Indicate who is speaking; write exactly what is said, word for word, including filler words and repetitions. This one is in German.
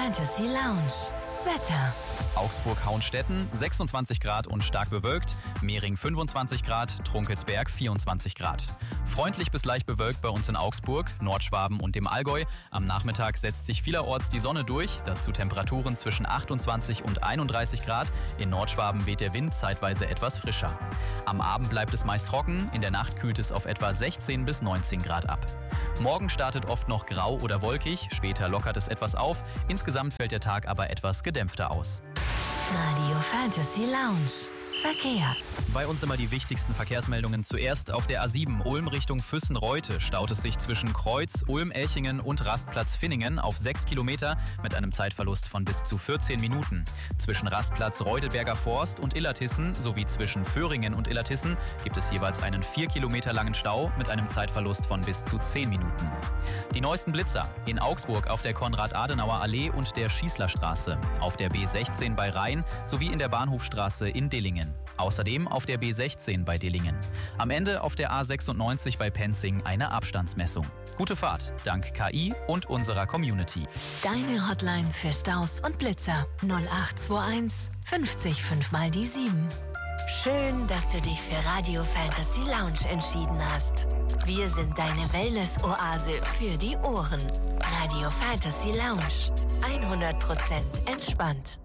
Speaker 1: Fantasy Lounge. Wetter.
Speaker 2: Augsburg-Hauenstetten sechsundzwanzig Grad und stark bewölkt, Mehring fünfundzwanzig Grad, Trunkelsberg vierundzwanzig Grad. Freundlich bis leicht bewölkt bei uns in Augsburg, Nordschwaben und dem Allgäu. Am Nachmittag setzt sich vielerorts die Sonne durch, dazu Temperaturen zwischen achtundzwanzig und einunddreißig Grad. In Nordschwaben weht der Wind zeitweise etwas frischer. Am Abend bleibt es meist trocken, in der Nacht kühlt es auf etwa sechzehn bis neunzehn Grad ab. Morgen startet oft noch grau oder wolkig, später lockert es etwas auf. Insgesamt fällt der Tag aber etwas gedämpfter aus.
Speaker 1: Radio Fantasy Lounge. Verkehr.
Speaker 2: Bei uns immer die wichtigsten Verkehrsmeldungen. Zuerst auf der A sieben Ulm Richtung Füssen-Reute staut es sich zwischen Kreuz, Ulm-Elchingen und Rastplatz Finningen auf sechs Kilometer mit einem Zeitverlust von bis zu vierzehn Minuten. Zwischen Rastplatz Reudelberger Forst und Illertissen sowie zwischen Föhringen und Illertissen gibt es jeweils einen vier Kilometer langen Stau mit einem Zeitverlust von bis zu zehn Minuten. Die neuesten Blitzer in Augsburg auf der Konrad-Adenauer-Allee und der Schießlerstraße, auf der B sechzehn bei Rhein sowie in der Bahnhofstraße in Dillingen. Außerdem auf der B sechzehn bei Dillingen. Am Ende auf der A sechsundneunzig bei Penzing eine Abstandsmessung. Gute Fahrt, dank K I und unserer Community.
Speaker 1: Deine Hotline für Staus und Blitzer null acht zwei eins fünfzig fünf mal die sieben. Schön, dass du dich für Radio Fantasy Lounge entschieden hast. Wir sind deine Wellness-Oase für die Ohren. Radio Fantasy Lounge. hundert Prozent entspannt.